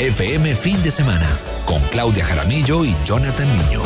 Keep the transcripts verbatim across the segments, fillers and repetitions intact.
F M Fin de Semana, con Claudia Jaramillo y Jonathan Niño.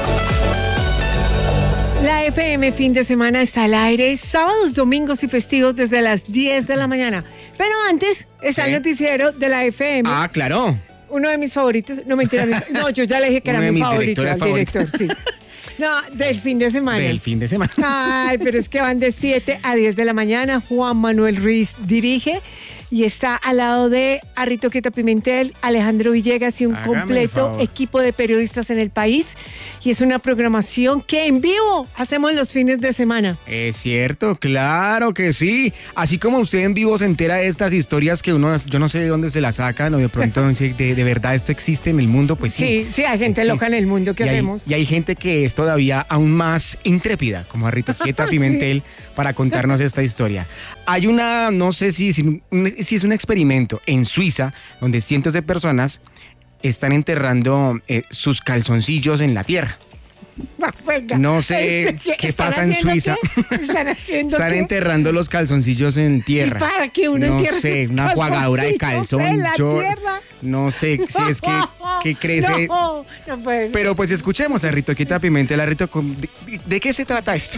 La F M Fin de Semana está al aire sábados, domingos y festivos desde las diez de la mañana. Pero antes está Sí. el noticiero de la F M. Ah, claro. Uno de mis favoritos. No, mentira. mi- No, yo ya le dije que Uno era de mi mis favorito. directores El director, sí. No, del fin de semana. Del fin de semana. Ay, pero es que van de siete a diez de la mañana. Juan Manuel Ruiz dirige y está al lado de Arrito Queta Pimentel, Alejandro Villegas y un Hágame el completo favor. equipo de periodistas en el país. Y es una programación que en vivo hacemos los fines de semana. Es cierto, claro que sí. Así como usted en vivo se entera de estas historias que uno, yo no sé de dónde se las sacan o de pronto no sé, de, de verdad esto existe en el mundo, pues sí. Sí, sí, hay gente existe. loca en el mundo. ¿Qué y hay, hacemos? y hay gente que es todavía aún más intrépida, como Arrito Quieta Pimentel, para contarnos esta historia. Hay una, no sé si, si, un- si es un experimento en Suiza, donde cientos de personas están enterrando eh, sus calzoncillos en la tierra. No, venga. No sé Este, qué ¿están pasa en haciendo Suiza. qué? ¿Están haciendo Están qué? enterrando los calzoncillos en tierra. ¿Y para qué uno no entierra sé, los una jugadura de calzoncillos calzón. en la yo tierra? no sé si es que, que crece. No, no puede ser. Pero pues escuchemos a Rito Quita Pimentel. A Rito, ¿de, de qué se trata esto?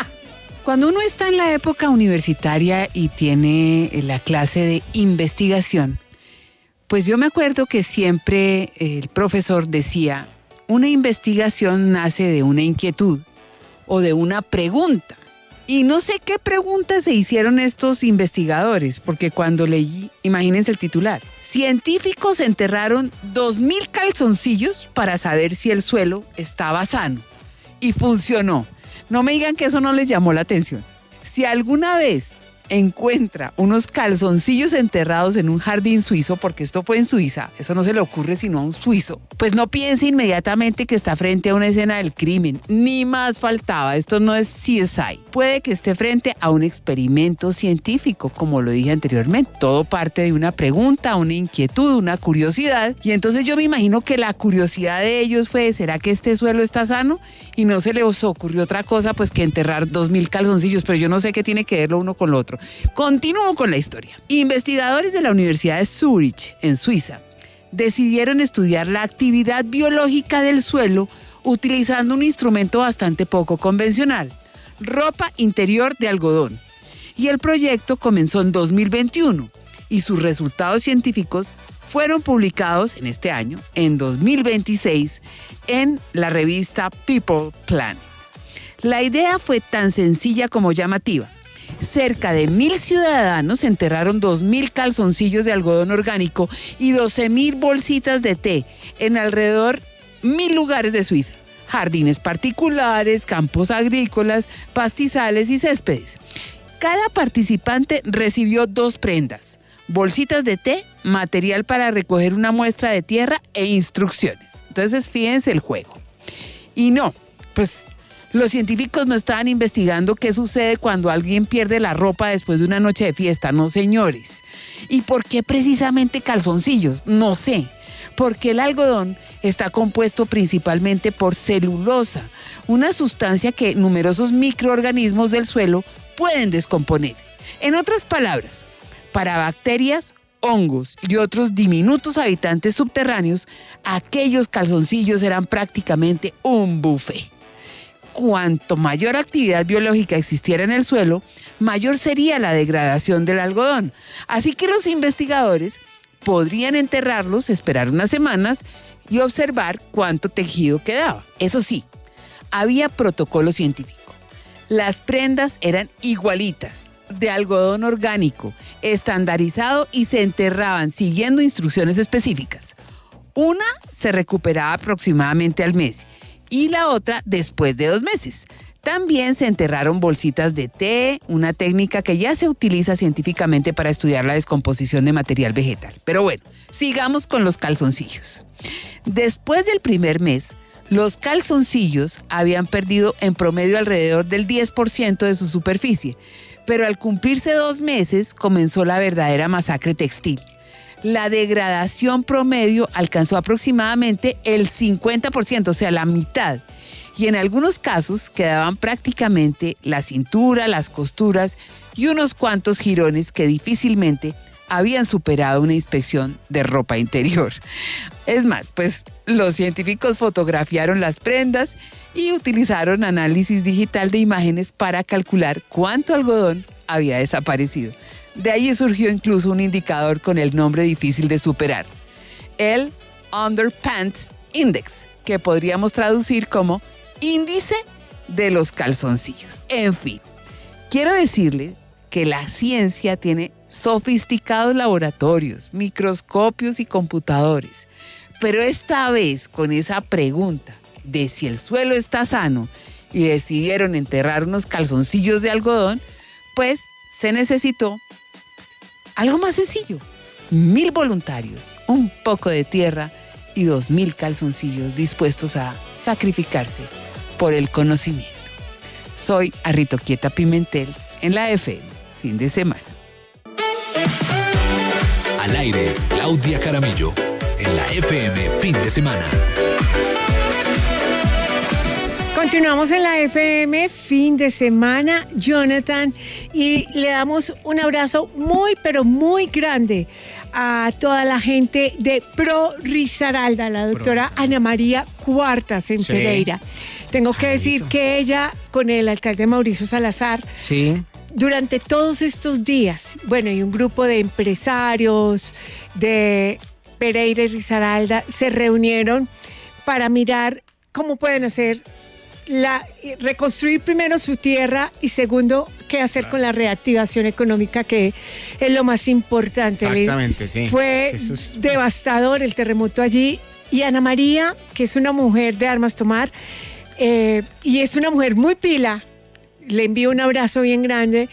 Cuando uno está en la época universitaria y tiene la clase de investigación, pues yo me acuerdo que siempre el profesor decía, una investigación nace de una inquietud o de una pregunta. Y no sé qué preguntas se hicieron estos investigadores, porque cuando leí, imagínense el titular, científicos enterraron dos mil calzoncillos para saber si el suelo estaba sano. Y funcionó. No me digan que eso no les llamó la atención. Si alguna vez encuentra unos calzoncillos enterrados en un jardín suizo, porque esto fue en Suiza, eso no se le ocurre sino a un suizo, pues no piense inmediatamente que está frente a una escena del crimen, ni más faltaba, esto no es C S I. Puede que esté frente a un experimento científico, como lo dije anteriormente. Todo parte de una pregunta, una inquietud, una curiosidad, y entonces yo me imagino que la curiosidad de ellos fue, ¿será que este suelo está sano? Y no se les ocurrió otra cosa pues que enterrar dos mil calzoncillos, pero yo no sé qué tiene que ver lo uno con lo otro. Continúo con la historia. Investigadores de la Universidad de Zurich, en Suiza, decidieron estudiar la actividad biológica del suelo utilizando un instrumento bastante poco convencional, ropa interior de algodón. Y el proyecto comenzó en dos mil veintiuno y sus resultados científicos fueron publicados en este año, en dos mil veintiséis, en la revista People Planet. La idea fue tan sencilla como llamativa. Cerca de mil ciudadanos enterraron dos mil calzoncillos de algodón orgánico y doce mil bolsitas de té en alrededor mil lugares de Suiza. Jardines particulares, campos agrícolas, pastizales y céspedes. Cada participante recibió dos prendas: bolsitas de té, material para recoger una muestra de tierra e instrucciones. Entonces, fíjense el juego. Y no, pues los científicos no estaban investigando qué sucede cuando alguien pierde la ropa después de una noche de fiesta, no, señores. ¿Y por qué precisamente calzoncillos? No sé. Porque el algodón está compuesto principalmente por celulosa, una sustancia que numerosos microorganismos del suelo pueden descomponer. En otras palabras, para bacterias, hongos y otros diminutos habitantes subterráneos, aquellos calzoncillos eran prácticamente un buffet. Cuanto mayor actividad biológica existiera en el suelo, mayor sería la degradación del algodón. Así que los investigadores podrían enterrarlos, esperar unas semanas y observar cuánto tejido quedaba. Eso sí, había protocolo científico. Las prendas eran igualitas, de algodón orgánico, estandarizado, y se enterraban siguiendo instrucciones específicas. Una se recuperaba aproximadamente al mes y la otra después de dos meses. También se enterraron bolsitas de té, una técnica que ya se utiliza científicamente para estudiar la descomposición de material vegetal. Pero bueno, sigamos con los calzoncillos. Después del primer mes, los calzoncillos habían perdido en promedio alrededor del diez por ciento de su superficie, pero al cumplirse dos meses comenzó la verdadera masacre textil. La degradación promedio alcanzó aproximadamente el cincuenta por ciento, o sea, la mitad. Y en algunos casos quedaban prácticamente la cintura, las costuras y unos cuantos jirones que difícilmente habían superado una inspección de ropa interior. Es más, pues los científicos fotografiaron las prendas y utilizaron análisis digital de imágenes para calcular cuánto algodón había desaparecido. De ahí surgió incluso un indicador con el nombre difícil de superar, el Underpants Index, que podríamos traducir como índice de los calzoncillos. En fin, quiero decirles que la ciencia tiene sofisticados laboratorios, microscopios y computadores, pero esta vez con esa pregunta de si el suelo está sano y decidieron enterrar unos calzoncillos de algodón, pues se necesitó algo más sencillo. Mil voluntarios, un poco de tierra y dos mil calzoncillos dispuestos a sacrificarse por el conocimiento. Soy Arrito Quieta Pimentel en la F M, fin de semana. Al aire, Claudia Jaramillo, en la F M, fin de semana. Continuamos en la F M, fin de semana, Jonathan, y le damos un abrazo muy, pero muy grande a toda la gente de Pro Risaralda, la doctora Pro. Ana María Cuartas en sí. Pereira. Tengo Saludito. que decir que ella, con el alcalde Mauricio Salazar, sí. durante todos estos días, bueno, y un grupo de empresarios de Pereira y Risaralda se reunieron para mirar cómo pueden hacer La, reconstruir primero su tierra y segundo, qué hacer con la reactivación económica, que es lo más importante. Exactamente, sí. Fue es... devastador el terremoto allí, y Ana María, que es una mujer de armas tomar, eh, y es una mujer muy pila, le envío un abrazo bien grande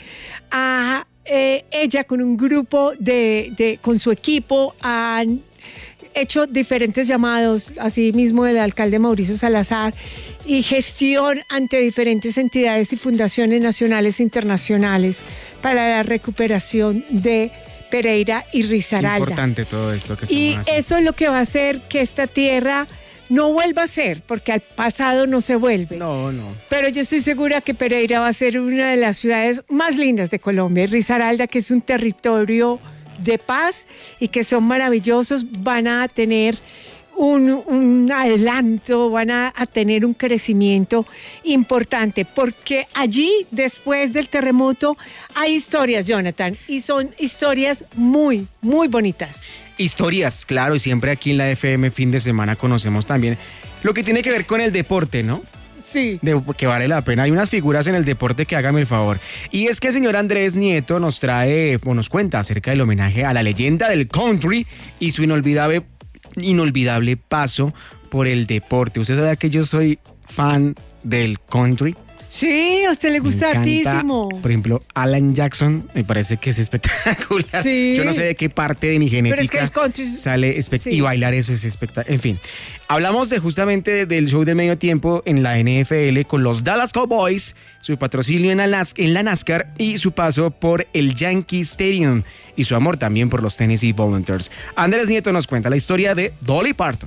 a eh, ella con un grupo de, de con su equipo han hecho diferentes llamados, así mismo el alcalde Mauricio Salazar, y gestión ante diferentes entidades y fundaciones nacionales e internacionales para la recuperación de Pereira y Risaralda. Importante todo esto que Y eso es lo que va a hacer que esta tierra no vuelva a ser, porque al pasado no se vuelve. No, no. Pero yo estoy segura que Pereira va a ser una de las ciudades más lindas de Colombia. Y Risaralda, que es un territorio de paz y que son maravillosos, van a tener un, un adelanto, van a, a tener un crecimiento importante, porque allí, después del terremoto, hay historias, Jonathan, y son historias muy, muy bonitas. Historias, claro, y siempre aquí en la F M fin de semana conocemos también lo que tiene que ver con el deporte, ¿no? Sí. De, que vale la pena. Hay unas figuras en el deporte que hágame el favor. Y es que el señor Andrés Nieto nos trae, o nos cuenta acerca del homenaje a la leyenda del country y su inolvidable, inolvidable paso por el deporte. ¿Usted sabe que yo soy fan del country? Sí, a usted le gusta hartísimo. Por ejemplo, Alan Jackson, me parece que es espectacular. Sí. Yo no sé de qué parte de mi genética Pero es que el country sale espect- sí. y bailar eso es espectacular. En fin, hablamos de justamente del show de medio tiempo en la N F L con los Dallas Cowboys, su patrocinio en la, NAS- en la NASCAR y su paso por el Yankee Stadium y su amor también por los Tennessee Volunteers. Andrés Nieto nos cuenta la historia de Dolly Parton.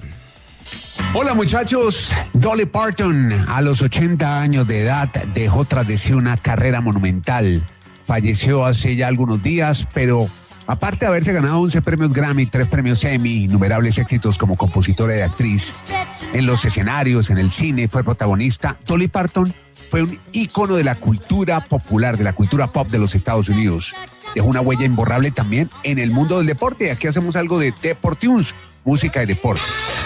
Hola muchachos, Dolly Parton a los ochenta años de edad dejó tras de sí una carrera monumental. Falleció hace ya algunos días, pero aparte de haberse ganado once premios Grammy, tres premios Emmy, innumerables éxitos como compositora y actriz, en los escenarios, en el cine, fue protagonista. Dolly Parton fue un ícono de la cultura popular, de la cultura pop de los Estados Unidos. Dejó una huella imborrable también en el mundo del deporte. Aquí hacemos algo de Deportunes, música de deporte.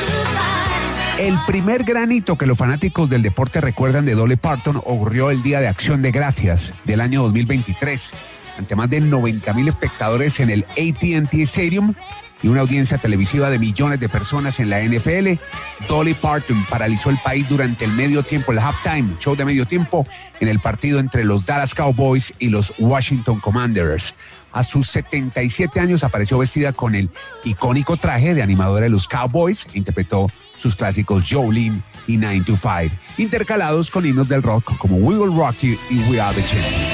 El primer granito que los fanáticos del deporte recuerdan de Dolly Parton ocurrió el Día de Acción de Gracias del año dos mil veintitrés, ante más de noventa mil espectadores en el A T and T Stadium y una audiencia televisiva de millones de personas en la N F L. Dolly Parton paralizó el país durante el medio tiempo, el halftime, show de medio tiempo, en el partido entre los Dallas Cowboys y los Washington Commanders. A sus setenta y siete años apareció vestida con el icónico traje de animadora de los Cowboys e interpretó sus clásicos Jolene y nine to five, intercalados con himnos del rock como We Will Rock You y We Are the Champions.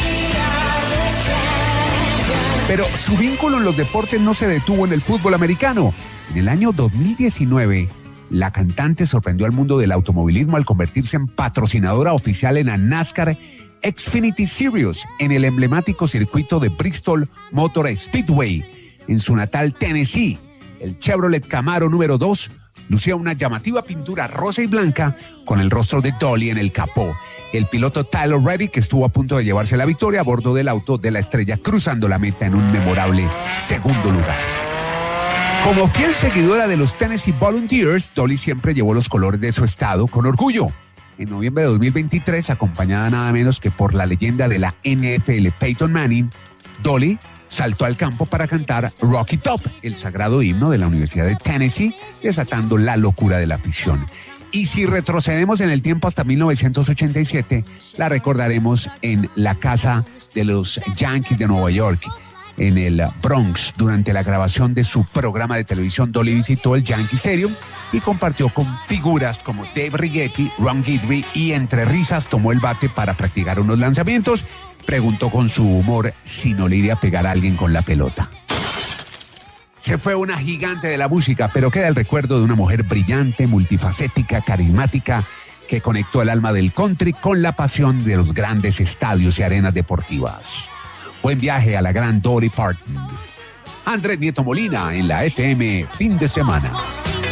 Pero su vínculo en los deportes no se detuvo en el fútbol americano. En el año dos mil diecinueve, la cantante sorprendió al mundo del automovilismo al convertirse en patrocinadora oficial en la NASCAR Xfinity Series en el emblemático circuito de Bristol Motor Speedway. en su natal Tennessee. El Chevrolet Camaro número dos lucía una llamativa pintura rosa y blanca con el rostro de Dolly en el capó. El piloto Tyler Reddick estuvo a punto de llevarse la victoria a bordo del auto de la estrella, cruzando la meta en un memorable segundo lugar. Como fiel seguidora de los Tennessee Volunteers, Dolly siempre llevó los colores de su estado con orgullo. En noviembre de dos mil veintitrés, acompañada nada menos que por la leyenda de la N F L Peyton Manning, Dolly saltó al campo para cantar Rocky Top, el sagrado himno de la Universidad de Tennessee, desatando la locura de la afición. Y si retrocedemos en el tiempo hasta mil novecientos ochenta y siete, la recordaremos en la casa de los Yankees de Nueva York, en el Bronx. Durante la grabación de su programa de televisión, Dolly visitó el Yankee Stadium y compartió con figuras como Dave Righetti, Ron Guidry, y entre risas tomó el bate para practicar unos lanzamientos. Preguntó con su humor si no le iría a pegar a alguien con la pelota. Se fue una gigante de la música, pero queda el recuerdo de una mujer brillante, multifacética, carismática, que conectó el alma del country con la pasión de los grandes estadios y arenas deportivas. Buen viaje a la gran Dolly Parton. Andrés Nieto Molina en la F M Fin de Semana.